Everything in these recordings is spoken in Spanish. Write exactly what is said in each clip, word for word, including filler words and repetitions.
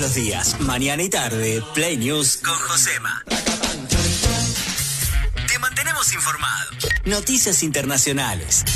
los días, mañana y tarde, Play News con Josema. Te mantenemos informado. Noticias internacionales.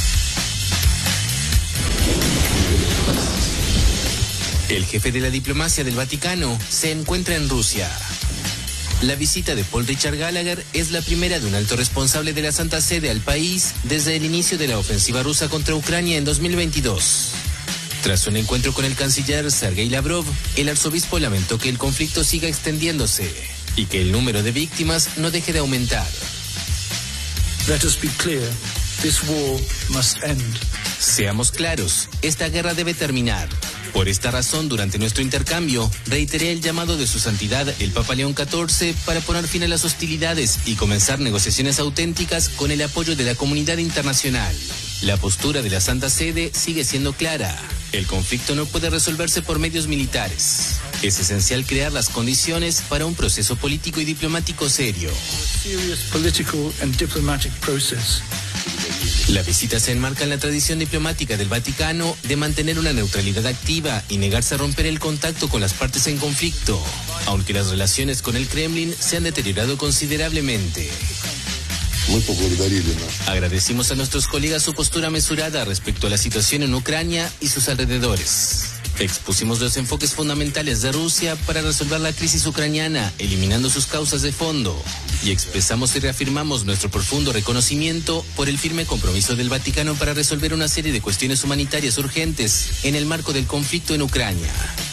El jefe de la diplomacia del Vaticano se encuentra en Rusia. La visita de Paul Richard Gallagher es la primera de un alto responsable de la Santa Sede al país desde el inicio de la ofensiva rusa contra Ucrania en dos mil veintidós. Tras un encuentro con el canciller Sergei Lavrov, el arzobispo lamentó que el conflicto siga extendiéndose y que el número de víctimas no deje de aumentar. Let us be clear. This war must end. Seamos claros, esta guerra debe terminar. Por esta razón, durante nuestro intercambio, reiteré el llamado de su santidad, el Papa León catorce, para poner fin a las hostilidades y comenzar negociaciones auténticas con el apoyo de la comunidad internacional. La postura de la Santa Sede sigue siendo clara. El conflicto no puede resolverse por medios militares. Es esencial crear las condiciones para un proceso político y diplomático serio. Serious political and diplomatic process. La visita se enmarca en la tradición diplomática del Vaticano de mantener una neutralidad activa y negarse a romper el contacto con las partes en conflicto, aunque las relaciones con el Kremlin se han deteriorado considerablemente. Agradecimos a nuestros colegas su postura mesurada respecto a la situación en Ucrania y sus alrededores. Expusimos los enfoques fundamentales de Rusia para resolver la crisis ucraniana, eliminando sus causas de fondo. Y expresamos y reafirmamos nuestro profundo reconocimiento por el firme compromiso del Vaticano para resolver una serie de cuestiones humanitarias urgentes en el marco del conflicto en Ucrania.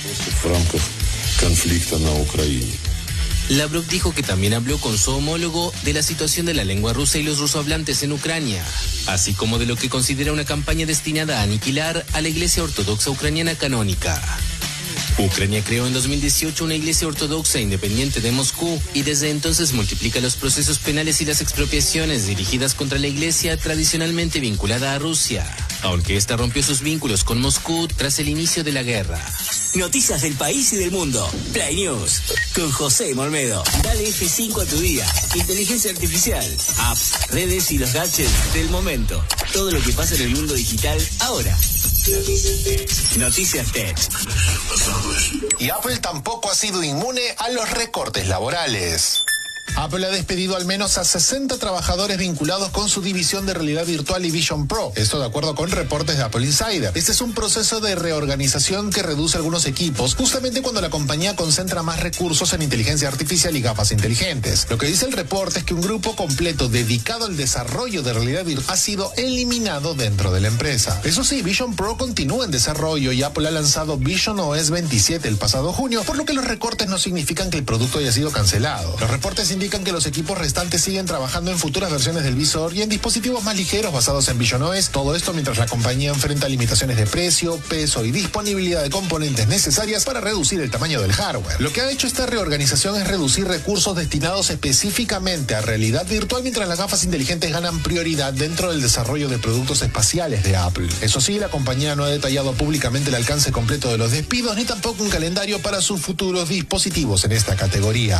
Lavrov dijo que también habló con su homólogo de la situación de la lengua rusa y los rusohablantes en Ucrania, así como de lo que considera una campaña destinada a aniquilar a la Iglesia Ortodoxa Ucraniana canónica. Ucrania creó en dos mil dieciocho una iglesia ortodoxa independiente de Moscú y desde entonces multiplica los procesos penales y las expropiaciones dirigidas contra la iglesia tradicionalmente vinculada a Rusia, aunque esta rompió sus vínculos con Moscú tras el inicio de la guerra. Noticias del país y del mundo. Play News con José Olmedo. Dale F cinco a tu día. Inteligencia artificial, apps, redes y los gadgets del momento. Todo lo que pasa en el mundo digital ahora. Noticias Tech. Y Apple tampoco ha sido inmune a los recortes laborales. Apple ha despedido al menos a sesenta trabajadores vinculados con su división de realidad virtual y Vision Pro. Esto de acuerdo con reportes de Apple Insider. Este es un proceso de reorganización que reduce algunos equipos, justamente cuando la compañía concentra más recursos en inteligencia artificial y gafas inteligentes. Lo que dice el reporte es que un grupo completo dedicado al desarrollo de realidad virtual ha sido eliminado dentro de la empresa. Eso sí, Vision Pro continúa en desarrollo y Apple ha lanzado Vision O S veintisiete el pasado junio, por lo que los recortes no significan que el producto haya sido cancelado. Los reportes indican que los equipos restantes siguen trabajando en futuras versiones del visor y en dispositivos más ligeros basados en Vision O S. Todo esto mientras la compañía enfrenta limitaciones de precio, peso y disponibilidad de componentes necesarias para reducir el tamaño del hardware. Lo que ha hecho esta reorganización es reducir recursos destinados específicamente a realidad virtual, mientras las gafas inteligentes ganan prioridad dentro del desarrollo de productos espaciales de Apple. Eso sí, la compañía no ha detallado públicamente el alcance completo de los despidos ni tampoco un calendario para sus futuros dispositivos en esta categoría.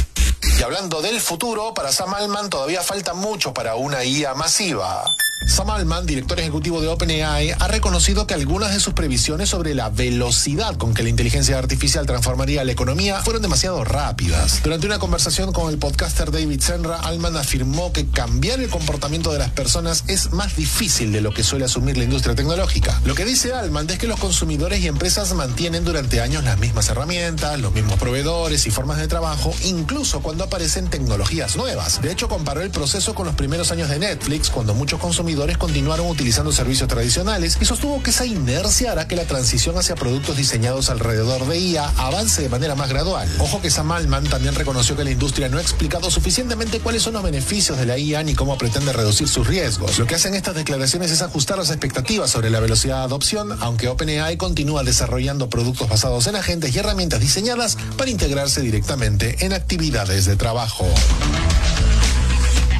Y hablando del futuro, para Sam Altman todavía falta mucho para una I A masiva. Sam Altman, director ejecutivo de OpenAI, ha reconocido que algunas de sus previsiones sobre la velocidad con que la inteligencia artificial transformaría la economía fueron demasiado rápidas. Durante una conversación con el podcaster David Senra, Altman afirmó que cambiar el comportamiento de las personas es más difícil de lo que suele asumir la industria tecnológica. Lo que dice Altman es que los consumidores y empresas mantienen durante años las mismas herramientas, los mismos proveedores y formas de trabajo, incluso cuando aparecen tecnologías nuevas. De hecho, comparó el proceso con los primeros años de Netflix, cuando muchos consumidores continuaron utilizando servicios tradicionales, y sostuvo que esa inercia hará que la transición hacia productos diseñados alrededor de I A avance de manera más gradual. Ojo que Sam Altman también reconoció que la industria no ha explicado suficientemente cuáles son los beneficios de la I A ni cómo pretende reducir sus riesgos. Lo que hacen estas declaraciones es ajustar las expectativas sobre la velocidad de adopción, aunque OpenAI continúa desarrollando productos basados en agentes y herramientas diseñadas para integrarse directamente en actividades de trabajo.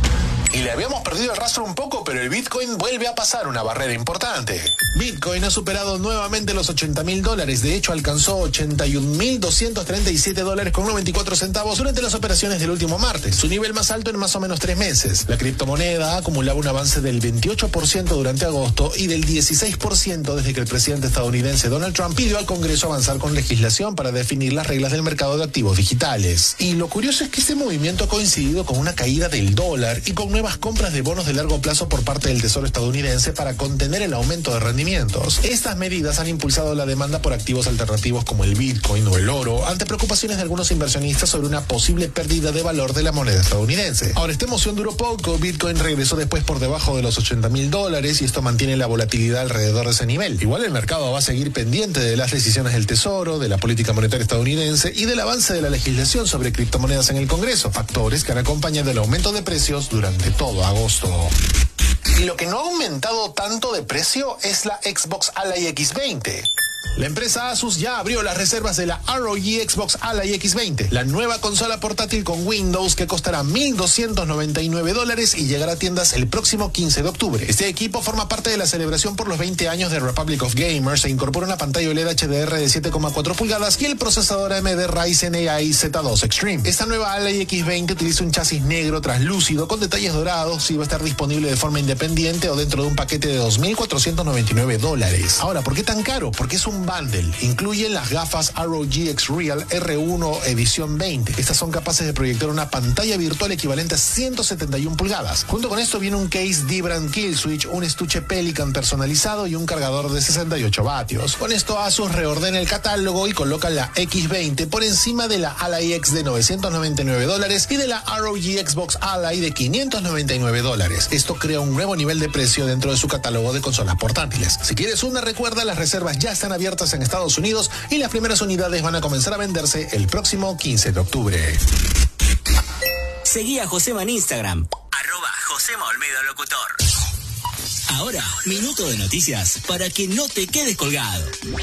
Y le habíamos perdido el rastro un poco, pero el Bitcoin vuelve a pasar una barrera importante. Bitcoin ha superado nuevamente los ochenta mil dólares. De hecho, alcanzó ochenta y un mil doscientos treinta y siete dólares con noventa y cuatro centavos durante las operaciones del último martes, su nivel más alto en más o menos tres meses. La criptomoneda acumulaba un avance del veintiocho por ciento durante agosto y del dieciséis por ciento desde que el presidente estadounidense Donald Trump pidió al Congreso avanzar con legislación para definir las reglas del mercado de activos digitales. Y lo curioso es que este movimiento ha coincidido con una caída del dólar y con nuevas compras de bonos de largo plazo por parte del Tesoro estadounidense para contener el aumento de rendimientos. Estas medidas han impulsado la demanda por activos alternativos como el Bitcoin o el oro, ante preocupaciones de algunos inversionistas sobre una posible pérdida de valor de la moneda estadounidense. Ahora, esta emoción duró poco. Bitcoin regresó después por debajo de los ochenta mil dólares y esto mantiene la volatilidad alrededor de ese nivel. Igual el mercado va a seguir pendiente de las decisiones del Tesoro, de la política monetaria estadounidense y del avance de la legislación sobre criptomonedas en el Congreso, factores que han acompañado el aumento de precios durante todo agosto. Y lo que no ha aumentado tanto de precio es la Xbox Ally X veinte. La empresa Asus ya abrió las reservas de la R O G Xbox Ally X veinte, la nueva consola portátil con Windows que costará mil doscientos noventa y nueve dólares y llegará a tiendas el próximo quince de octubre. Este equipo forma parte de la celebración por los veinte años de Republic of Gamers e incorpora una pantalla O L E D H D R de siete coma cuatro pulgadas y el procesador A M D Ryzen A I Z dos Extreme. Esta nueva Ally X veinte utiliza un chasis negro translúcido con detalles dorados y va a estar disponible de forma independiente o dentro de un paquete de dos mil cuatrocientos noventa y nueve dólares. Ahora, ¿por qué tan caro? Porque es un bundle. Incluyen las gafas R O G X Real R uno edición veinte. Estas son capaces de proyectar una pantalla virtual equivalente a ciento setenta y una pulgadas. Junto con esto viene un case D-Brand Kill Switch, un estuche Pelican personalizado y un cargador de sesenta y ocho vatios. Con esto Asus reordena el catálogo y coloca la X veinte por encima de la Ally X de novecientos noventa y nueve dólares y de la R O G Xbox Ally de quinientos noventa y nueve dólares. Esto crea un nuevo nivel de precio dentro de su catálogo de consolas portátiles. Si quieres una, recuerda, las reservas ya están abiertas en Estados Unidos y las primeras unidades van a comenzar a venderse el próximo quince de octubre. Seguí a Josema en Instagram, arroba Josema Olmedo Locutor. Ahora, minuto de noticias para que no te quedes colgado.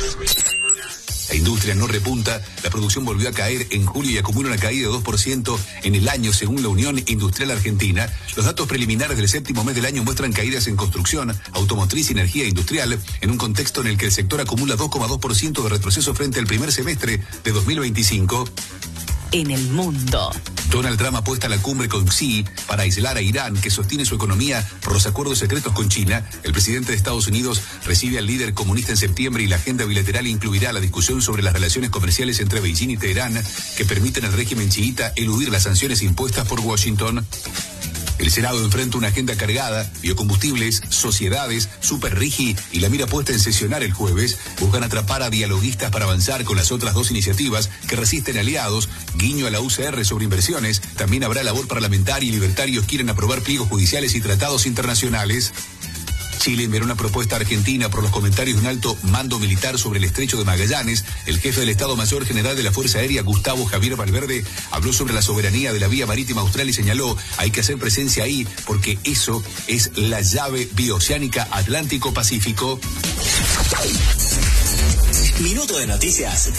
La industria no repunta, la producción volvió a caer en julio y acumula una caída de dos por ciento en el año según la Unión Industrial Argentina. Los datos preliminares del séptimo mes del año muestran caídas en construcción, automotriz y energía industrial, en un contexto en el que el sector acumula dos coma dos por ciento de retroceso frente al primer semestre de dos mil veinticinco. En el mundo. Donald Trump apuesta a la cumbre con Xi para aislar a Irán, que sostiene su economía por los acuerdos secretos con China. El presidente de Estados Unidos recibe al líder comunista en septiembre y la agenda bilateral incluirá la discusión sobre las relaciones comerciales entre Beijing y Teherán que permiten al régimen chiita eludir las sanciones impuestas por Washington. El Senado enfrenta una agenda cargada, biocombustibles, sociedades, Super Rigi y la mira puesta en sesionar el jueves. Buscan atrapar a dialoguistas para avanzar con las otras dos iniciativas que resisten aliados. Guiño a la U C R sobre inversiones. También habrá labor parlamentaria y libertarios quieren aprobar pliegos judiciales y tratados internacionales. Chile enviará una propuesta a Argentina por los comentarios de un alto mando militar sobre el estrecho de Magallanes. El jefe del Estado Mayor General de la Fuerza Aérea, Gustavo Javier Valverde, habló sobre la soberanía de la vía marítima austral y señaló: hay que hacer presencia ahí porque eso es la llave bioceánica Atlántico-Pacífico. Minuto de noticias.